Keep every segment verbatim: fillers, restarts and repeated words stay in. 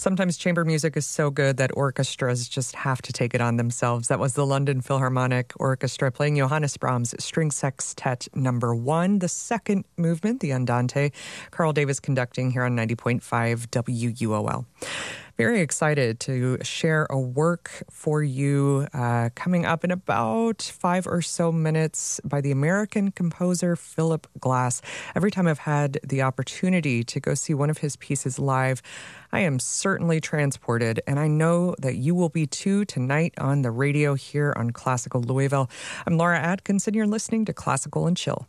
Sometimes chamber music is so good that orchestras just have to take it on themselves. That was the London Philharmonic Orchestra playing Johannes Brahms String Sextet Number One, the second movement, the Andante. Carl Davis conducting here on ninety point five W U O L. Very excited to share a work for you uh, coming up in about five or so minutes by the American composer Philip Glass. Every time I've had the opportunity to go see one of his pieces live, I am certainly transported, and I know that you will be too tonight on the radio here on Classical Louisville. I'm Laura Atkinson. You're listening to Classical and Chill.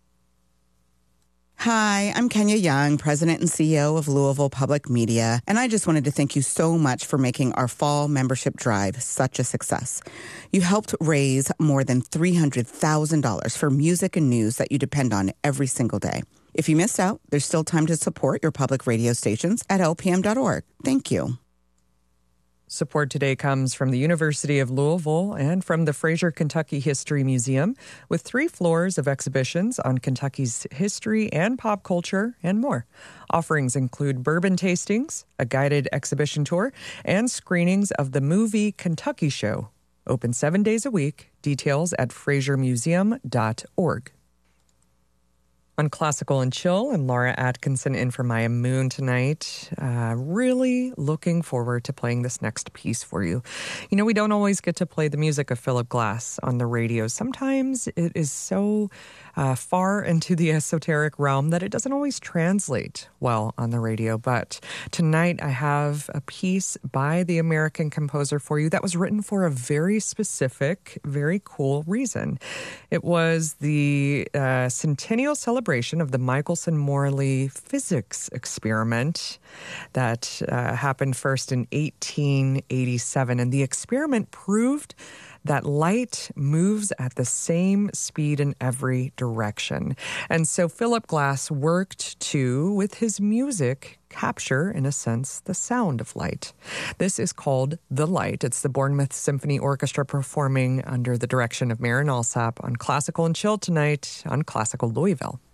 Hi, I'm Kenya Young, President and C E O of Louisville Public Media, and I just wanted to thank you so much for making our fall membership drive such a success. You helped raise more than three hundred thousand dollars for music and news that you depend on every single day. If you missed out, there's still time to support your public radio stations at L P M dot org. Thank you. Support today comes from the University of Louisville and from the Fraser Kentucky History Museum, with three floors of exhibitions on Kentucky's history and pop culture and more. Offerings include bourbon tastings, a guided exhibition tour, and screenings of the movie Kentucky Show. Open seven days a week. Details at fraser museum dot org. On Classical and Chill, I'm Laura Atkinson in for Maya Moon tonight. Uh, really looking forward to playing this next piece for you. You know, we don't always get to play the music of Philip Glass on the radio. Sometimes it is so uh, far into the esoteric realm that it doesn't always translate well on the radio. But tonight I have a piece by the American composer for you that was written for a very specific, very cool reason. It was the uh, centennial celebration of the Michelson-Morley physics experiment that uh, happened first in eighteen eighty-seven. And the experiment proved that light moves at the same speed in every direction. And so Philip Glass worked to, with his music, capture, in a sense, the sound of light. This is called The Light. It's the Bournemouth Symphony Orchestra performing under the direction of Marin Alsop on Classical and Chill tonight on Classical Louisville.